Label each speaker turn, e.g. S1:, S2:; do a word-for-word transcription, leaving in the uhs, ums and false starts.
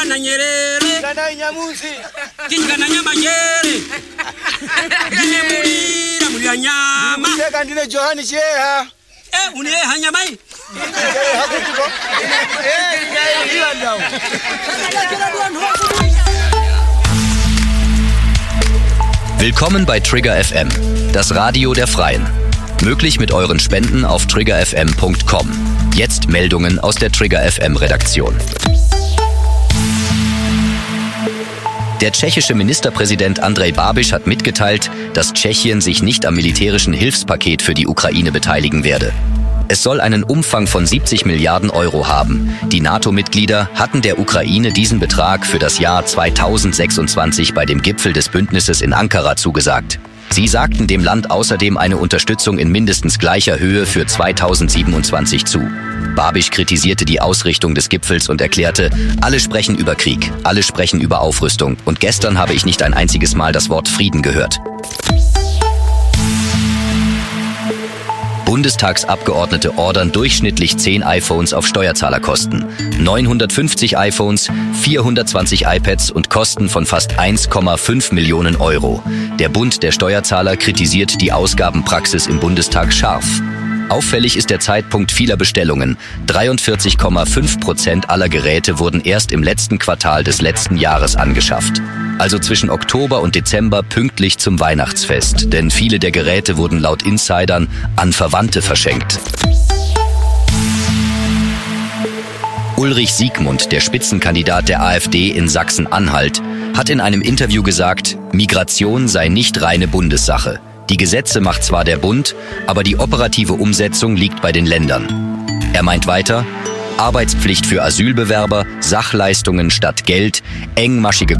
S1: na Nyerere
S2: kana nyamusi
S1: kinga na nyama nyere dine mulira mulya nyama
S2: seka ndine Johani Sheha
S1: eh une hanya mai
S2: hakutuko eh ila ndao.
S3: Willkommen bei Trigger F M, das Radio der Freien. Möglich mit euren Spenden auf trigger f m punkt com. Jetzt Meldungen aus der Trigger F M Redaktion. Der tschechische Ministerpräsident Andrej Babiš hat mitgeteilt, dass Tschechien sich nicht am militärischen Hilfspaket für die Ukraine beteiligen werde. Es soll einen Umfang von siebzig Milliarden Euro haben. Die NATO-Mitglieder hatten der Ukraine diesen Betrag für das Jahr zweitausendsechsundzwanzig bei dem Gipfel des Bündnisses in Ankara zugesagt. Sie sagten dem Land außerdem eine Unterstützung in mindestens gleicher Höhe für zweitausendsiebenundzwanzig zu. Babiš kritisierte die Ausrichtung des Gipfels und erklärte, alle sprechen über Krieg, alle sprechen über Aufrüstung. Und gestern habe ich nicht ein einziges Mal das Wort Frieden gehört. Bundestagsabgeordnete ordern durchschnittlich zehn iPhones auf Steuerzahlerkosten. neunhundertfünfzig iPhones, vierhundertzwanzig iPads und Kosten von fast eins Komma fünf Millionen Euro. Der Bund der Steuerzahler kritisiert die Ausgabenpraxis im Bundestag scharf. Auffällig ist der Zeitpunkt vieler Bestellungen. dreiundvierzig Komma fünf Prozent aller Geräte wurden erst im letzten Quartal des letzten Jahres angeschafft. Also zwischen Oktober und Dezember pünktlich zum Weihnachtsfest. Denn viele der Geräte wurden laut Insidern an Verwandte verschenkt. Ulrich Siegmund, der Spitzenkandidat der AfD in Sachsen-Anhalt, hat in einem Interview gesagt, Migration sei nicht reine Bundessache. Die Gesetze macht zwar der Bund, aber die operative Umsetzung liegt bei den Ländern. Er meint weiter, Arbeitspflicht für Asylbewerber, Sachleistungen statt Geld, engmaschige